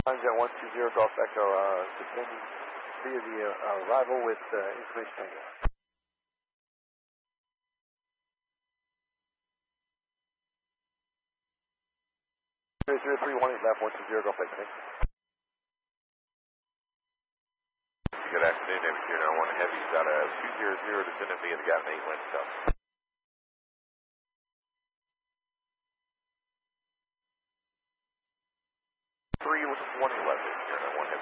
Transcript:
Jet 120 Golf Echo, descending via the arrival with information tango. 0318 left 120 Golf Echo. Good afternoon, Navigator 91 Heavy's out of 200, descending via the Gap 8 wind south. 3 with 20 left.